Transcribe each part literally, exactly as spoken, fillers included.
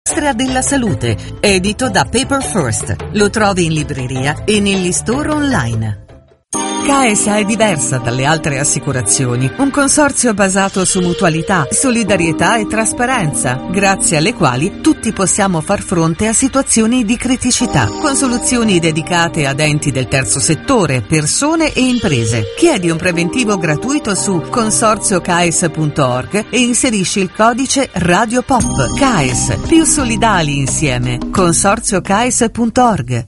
Industria della salute, edito da Paper First. Lo trovi in libreria e negli store online. Caesa è diversa dalle altre assicurazioni, un consorzio basato su mutualità, solidarietà e trasparenza, grazie alle quali tutti possiamo far fronte a situazioni di criticità, con soluzioni dedicate ad enti del terzo settore, persone e imprese. Chiedi un preventivo gratuito su consorzio caes punto org e inserisci il codice Radio Pop. Caes, più solidali insieme. consorzio caes punto org.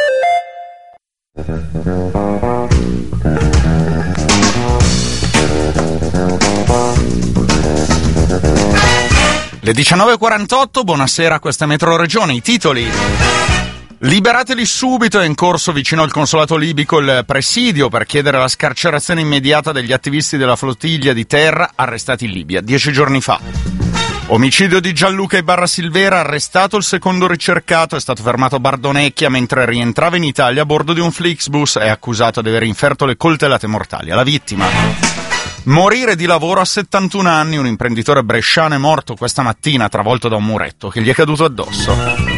Le diciannove e quarantotto, buonasera, questa è Metro Regione, i titoli. Liberateli subito, è in corso vicino al consolato libico il presidio per chiedere la scarcerazione immediata degli attivisti della flottiglia di terra arrestati in Libia dieci giorni fa. Omicidio di Gianluca Ibarra Silvera, arrestato il secondo ricercato, è stato fermato a Bardonecchia mentre rientrava in Italia a bordo di un Flixbus, è accusato di aver inferto le coltellate mortali alla vittima. Morire di lavoro a settantuno anni, un imprenditore bresciano è morto questa mattina travolto da un muretto che gli è caduto addosso.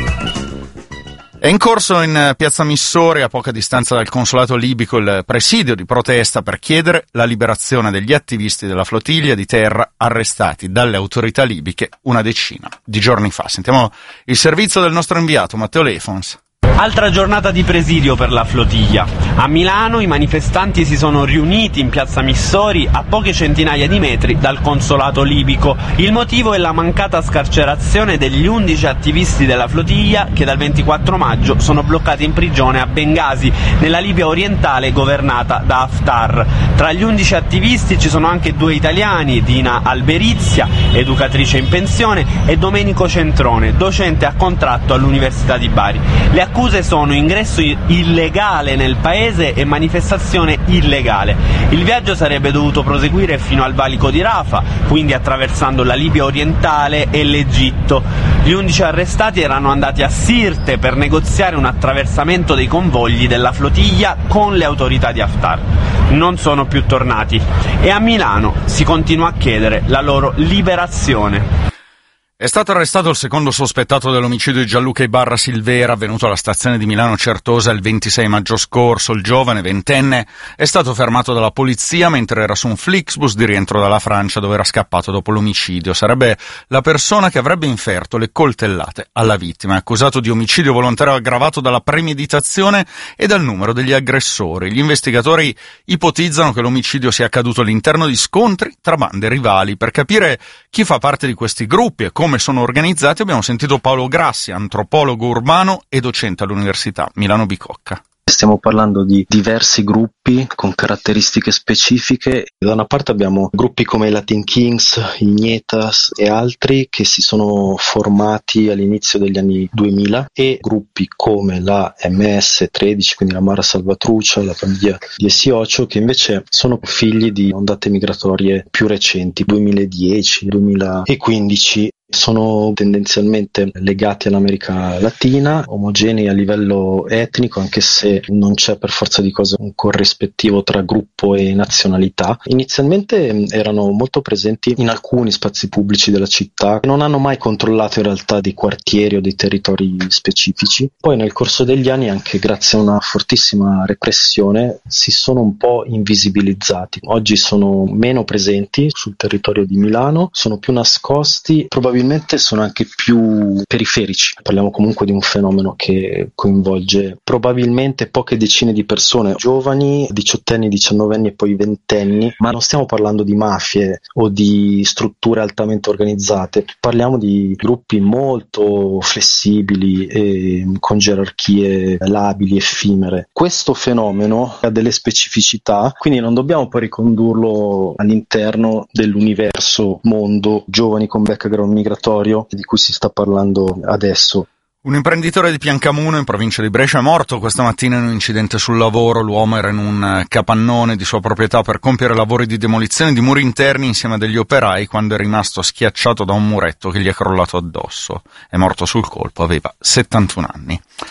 È in corso in piazza Missori, a poca distanza dal consolato libico, il presidio di protesta per chiedere la liberazione degli attivisti della flottiglia di terra arrestati dalle autorità libiche una decina di giorni fa. Sentiamo il servizio del nostro inviato Matteo Lefons. Altra giornata di presidio per la flottiglia. A Milano i manifestanti si sono riuniti in piazza Missori a poche centinaia di metri dal consolato libico. Il motivo è la mancata scarcerazione degli undici attivisti della flottiglia che dal ventiquattro maggio sono bloccati in prigione a Bengasi, nella Libia orientale governata da Haftar. Tra gli undici attivisti ci sono anche due italiani, Dina Alberizia, educatrice in pensione, e Domenico Centrone, docente a contratto all'Università di Bari. Le accuse sono ingresso illegale nel paese e manifestazione illegale. Il viaggio sarebbe dovuto proseguire fino al valico di Rafa, quindi attraversando la Libia orientale e l'Egitto. Gli undici arrestati erano andati a Sirte per negoziare un attraversamento dei convogli della flottiglia con le autorità di Haftar. Non sono più tornati e a Milano si continua a chiedere la loro liberazione. È stato arrestato il secondo sospettato dell'omicidio di Gianluca Ibarra Silvera, avvenuto alla stazione di Milano Certosa il ventisei maggio scorso. Il giovane, ventenne, è stato fermato dalla polizia mentre era su un Flixbus di rientro dalla Francia, dove era scappato dopo l'omicidio. Sarebbe la persona che avrebbe inferto le coltellate alla vittima. È accusato di omicidio volontario aggravato dalla premeditazione e dal numero degli aggressori. Gli investigatori ipotizzano che l'omicidio sia accaduto all'interno di scontri tra bande rivali. Per capire chi fa parte di questi gruppi e come come sono organizzati abbiamo sentito Paolo Grassi, antropologo urbano e docente all'Università Milano Bicocca. Stiamo parlando di diversi gruppi con caratteristiche specifiche. Da una parte abbiamo gruppi come i Latin Kings, i Nietas e altri che si sono formati all'inizio degli anni duemila, e gruppi come la M S tredici, quindi la Mara Salvatrucia, la famiglia di Esiocio, che invece sono figli di ondate migratorie più recenti, duemiladieci duemilaquindici. Sono tendenzialmente legati all'America Latina, omogenei a livello etnico, anche se non c'è per forza di cose un corrispettivo tra gruppo e nazionalità. Inizialmente erano molto presenti in alcuni spazi pubblici della città, non hanno mai controllato in realtà dei quartieri o dei territori specifici. Poi nel corso degli anni, anche grazie a una fortissima repressione, si sono un po' invisibilizzati. Oggi sono meno presenti sul territorio di Milano, sono più nascosti, probabilmente sono anche più periferici. Parliamo comunque di un fenomeno che coinvolge probabilmente poche decine di persone, giovani, diciottenni, diciannovenni e poi ventenni, ma non stiamo parlando di mafie o di strutture altamente organizzate, parliamo di gruppi molto flessibili e con gerarchie labili, effimere. Questo fenomeno ha delle specificità, quindi non dobbiamo poi ricondurlo all'interno dell'universo mondo giovani con background migratorio di cui si sta parlando adesso. Un imprenditore di Piancamuno, in provincia di Brescia, è morto questa mattina in un incidente sul lavoro. L'uomo era in un capannone di sua proprietà per compiere lavori di demolizione di muri interni insieme a degli operai quando è rimasto schiacciato da un muretto che gli è crollato addosso. È morto sul colpo, aveva settantuno anni.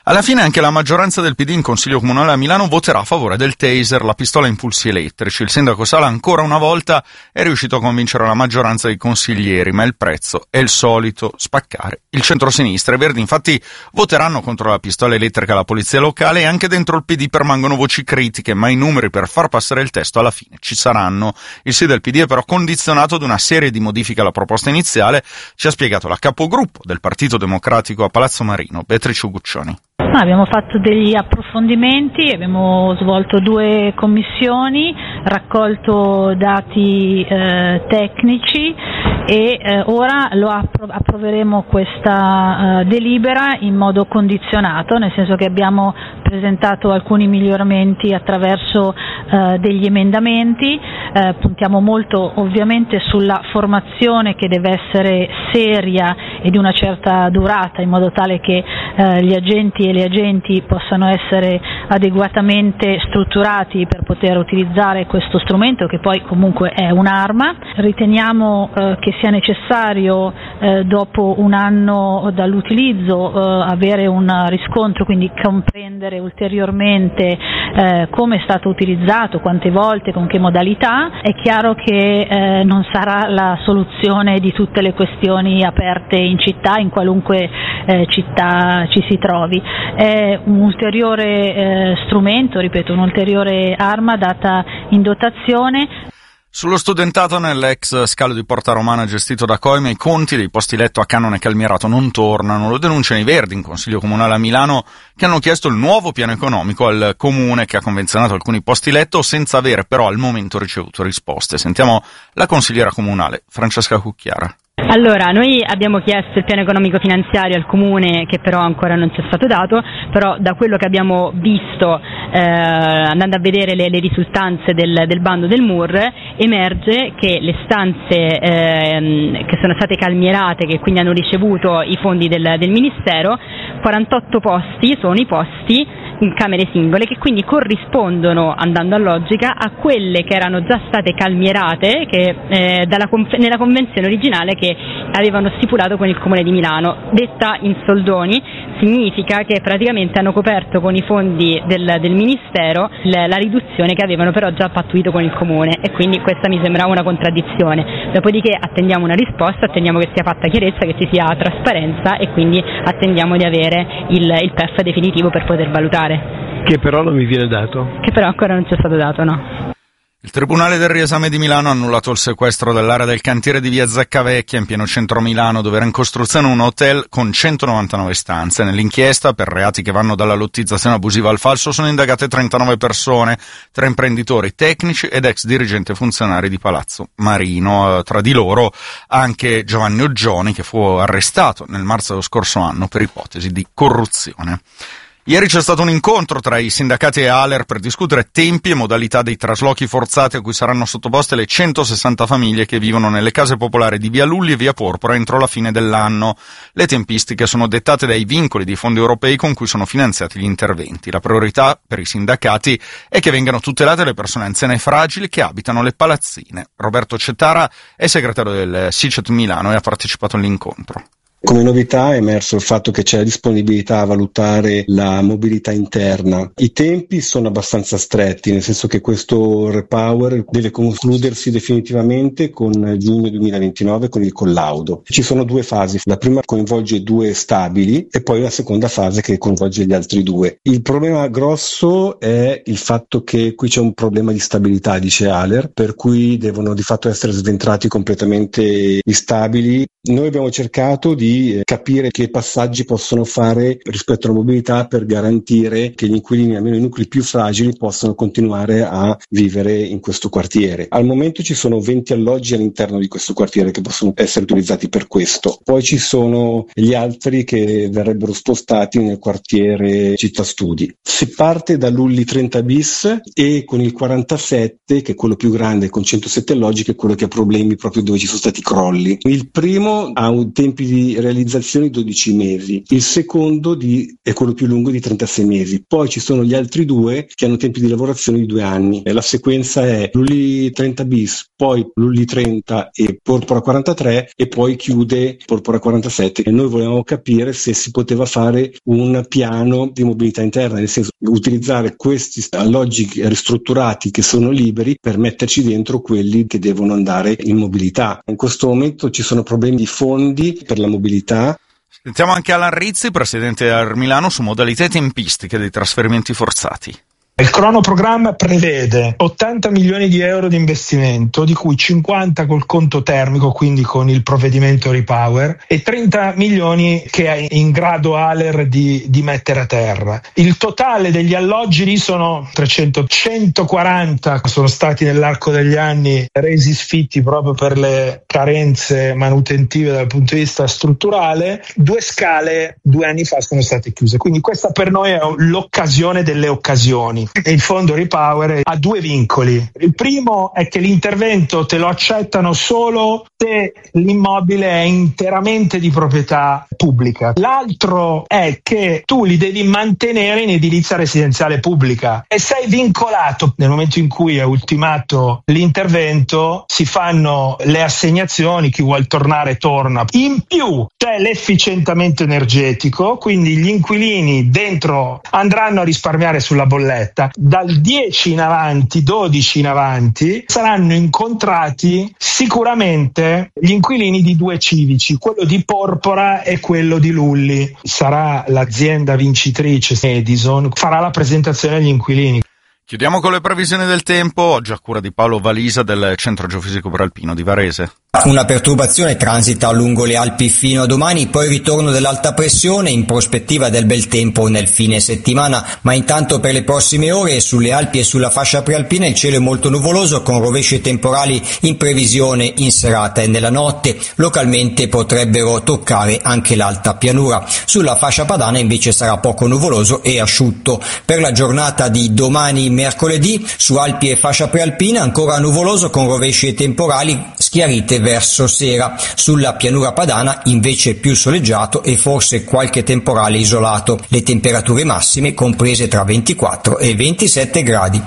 Alla fine anche la maggioranza del P D in Consiglio Comunale a Milano voterà a favore del taser, la pistola a impulsi elettrici. Il sindaco Sala ancora una volta è riuscito a convincere la maggioranza dei consiglieri, ma il prezzo è il solito: spaccare il centrosinistra. I Verdi infatti voteranno contro la pistola elettrica alla polizia locale, e anche dentro il P D permangono voci critiche, ma i numeri per far passare il testo alla fine ci saranno. Il sì del P D è però condizionato ad una serie di modifiche alla proposta iniziale, ci ha spiegato la capogruppo del Partito Democratico a Palazzo Marino, Beatrice Uguccioni. Ah, abbiamo fatto degli approfondimenti, abbiamo svolto due commissioni, raccolto dati eh, tecnici e eh, ora lo appro- approveremo questa eh, delibera in modo condizionato, nel senso che abbiamo presentato alcuni miglioramenti attraverso eh, degli emendamenti, eh, puntiamo molto ovviamente sulla formazione che deve essere seria e di una certa durata, in modo tale che eh, gli agenti e le agenti possano essere adeguatamente strutturati per poter utilizzare questo strumento, che poi comunque è un'arma. Riteniamo eh, che sia necessario eh, dopo un anno dall'utilizzo eh, avere un riscontro, quindi comprendere ulteriormente eh, come è stato utilizzato, quante volte, con che modalità. È chiaro che eh, non sarà la soluzione di tutte le questioni aperte in città, in qualunque eh, città ci si trovi. È un ulteriore eh, strumento, ripeto, un'ulteriore arma data in dotazione. Sullo studentato nell'ex scalo di Porta Romana gestito da Coima, i conti dei posti letto a Canone Calmierato non tornano. Lo denunciano i Verdi in Consiglio Comunale a Milano, che hanno chiesto il nuovo piano economico al Comune, che ha convenzionato alcuni posti letto senza avere però al momento ricevuto risposte. Sentiamo la consigliera comunale Francesca Cucchiara. Allora, noi abbiamo chiesto il piano economico finanziario al Comune, che però ancora non ci è stato dato, però da quello che abbiamo visto eh, andando a vedere le, le risultanze del, del bando del M U R, emerge che le stanze eh, che sono state calmierate, che quindi hanno ricevuto i fondi del, del Ministero, quarantotto posti sono i posti in camere singole, che quindi corrispondono, andando a logica, a quelle che erano già state calmierate che, eh, dalla, nella convenzione originale che avevano stipulato con il Comune di Milano. Detta in soldoni, significa che praticamente hanno coperto con i fondi del, del Ministero la, la riduzione che avevano però già pattuito con il Comune, e quindi questa mi sembrava una contraddizione. Dopodiché attendiamo una risposta, attendiamo che sia fatta chiarezza, che ci sia trasparenza, e quindi attendiamo di avere il, il P E F definitivo per poter valutare. Che però non mi viene dato. Che però ancora non ci è stato dato, no. Il Tribunale del Riesame di Milano ha annullato il sequestro dell'area del cantiere di via Zaccavecchia in pieno centro Milano, dove era in costruzione un hotel con centonovantanove stanze. Nell'inchiesta per reati che vanno dalla lottizzazione abusiva al falso sono indagate trentanove persone, tre imprenditori, tecnici ed ex dirigenti e funzionari di Palazzo Marino. Tra di loro anche Giovanni Oggioni, che fu arrestato nel marzo dello scorso anno per ipotesi di corruzione. Ieri c'è stato un incontro tra i sindacati e ALER per discutere tempi e modalità dei traslochi forzati a cui saranno sottoposte le centosessanta famiglie che vivono nelle case popolari di Via Lulli e Via Porpora entro la fine dell'anno. Le tempistiche sono dettate dai vincoli dei fondi europei con cui sono finanziati gli interventi. La priorità per i sindacati è che vengano tutelate le persone anziane e fragili che abitano le palazzine. Roberto Cettara è segretario del SICET Milano e ha partecipato all'incontro. Come novità è emerso il fatto che c'è la disponibilità a valutare la mobilità interna. I tempi sono abbastanza stretti, nel senso che questo repower deve concludersi definitivamente con giugno duemilaventinove con il collaudo. Ci sono due fasi, la prima coinvolge due stabili e poi la seconda fase che coinvolge gli altri due. Il problema grosso è il fatto che qui c'è un problema di stabilità, dice ALER, per cui devono di fatto essere sventrati completamente gli stabili. Noi abbiamo cercato di capire che passaggi possono fare rispetto alla mobilità per garantire che gli inquilini, almeno i nuclei più fragili, possano continuare a vivere in questo quartiere. Al momento ci sono venti alloggi all'interno di questo quartiere che possono essere utilizzati per questo. Poi ci sono gli altri che verrebbero spostati nel quartiere Città Studi. Si parte da Lulli trenta bis e con il quarantasette, che è quello più grande, con centosette alloggi, che è quello che ha problemi proprio dove ci sono stati crolli. Il primo primo ha un tempi di realizzazione di dodici mesi, il secondo di, è quello più lungo di trentasei mesi, poi ci sono gli altri due che hanno tempi di lavorazione di due anni. La sequenza è Lully trenta bis, poi Lully trenta e Porpora quarantatré e poi chiude Porpora quarantasette. E noi volevamo capire se si poteva fare un piano di mobilità interna, nel senso utilizzare questi alloggi ristrutturati che sono liberi per metterci dentro quelli che devono andare in mobilità. In questo momento ci sono problemi di fondi per la mobilità. Sentiamo anche Alan Rizzi, presidente del Milano, su modalità e tempistiche dei trasferimenti forzati. Il cronoprogramma prevede ottanta milioni di euro di investimento, di cui cinquanta col conto termico, quindi con il provvedimento Repower, e trenta milioni che è in grado A L E R di, di mettere a terra. Il totale degli alloggi lì sono trecento, centoquaranta sono stati nell'arco degli anni resi sfitti proprio per le carenze manutentive dal punto di vista strutturale. Due scale due anni fa sono state chiuse, quindi questa per noi è l'occasione delle occasioni. Il fondo Repower ha due vincoli. Il primo è che l'intervento te lo accettano solo se l'immobile è interamente di proprietà pubblica. L'altro è che tu li devi mantenere in edilizia residenziale pubblica e sei vincolato. Nel momento in cui è ultimato l'intervento si fanno le assegnazioni, chi vuol tornare torna. In più c'è l'efficientamento energetico, quindi gli inquilini dentro andranno a risparmiare sulla bolletta. Dal dieci in avanti, dodici in avanti, saranno incontrati sicuramente gli inquilini di due civici, quello di Porpora e quello di Lully. Sarà l'azienda vincitrice, Edison, farà la presentazione agli inquilini. Chiudiamo con le previsioni del tempo, oggi a cura di Paolo Valisa del Centro Geofisico Prealpino di Varese. Una perturbazione transita lungo le Alpi fino a domani, poi ritorno dell'alta pressione in prospettiva del bel tempo nel fine settimana, ma intanto per le prossime ore sulle Alpi e sulla fascia prealpina il cielo è molto nuvoloso con rovesci temporali in previsione in serata e nella notte. Localmente potrebbero toccare anche l'alta pianura. Sulla fascia padana invece sarà poco nuvoloso e asciutto. Per la giornata di domani mercoledì su Alpi e fascia prealpina ancora nuvoloso con rovesci e temporali schiarite verso sera. Sulla pianura padana invece più soleggiato e forse qualche temporale isolato. Le temperature massime comprese tra ventiquattro e ventisette gradi.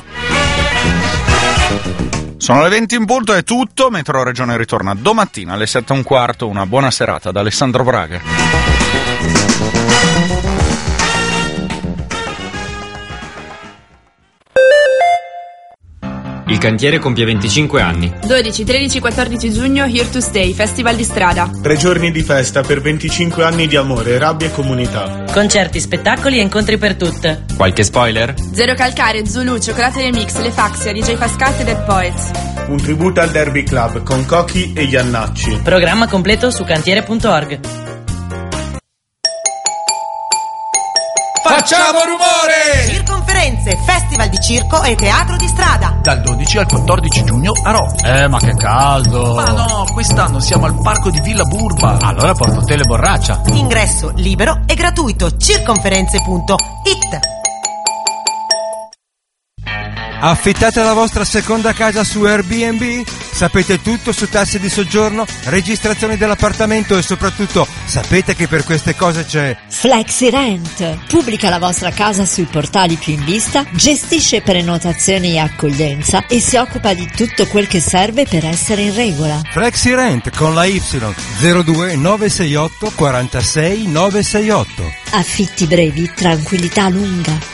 Sono le venti in punto, è tutto. Metro Regione ritorna domattina alle sette e un quarto. Una buona serata da Alessandro Braga. Il cantiere compie venticinque anni. dodici, tredici, quattordici giugno Here to Stay, Festival di strada. Tre giorni di festa per venticinque anni di amore, rabbia e comunità. Concerti, spettacoli e incontri per tutte. Qualche spoiler? Zero Calcare, Zulu, Cioccolate Remix, Le Faxia, D J Fascat e Dead Poets. Un tributo al Derby Club con Cochi e Iannacci. Programma completo su cantiere punto org. Facciamo rumore! Circonferenze, festival di circo e teatro di strada. Dal dodici al quattordici giugno a Roma. Eh, ma che caldo! Ma no, quest'anno siamo al parco di Villa Burba. Allora porto tele borraccia. Ingresso libero e gratuito. Circonferenze punto it. Affittate la vostra seconda casa su Airbnb? Sapete tutto su tasse di soggiorno, registrazioni dell'appartamento e soprattutto sapete che per queste cose c'è FlexiRent. Pubblica la vostra casa sui portali più in vista, gestisce prenotazioni e accoglienza e si occupa di tutto quel che serve per essere in regola. FlexiRent con la Y zero due nove sei otto quarantasei nove sei otto. Affitti brevi, tranquillità lunga.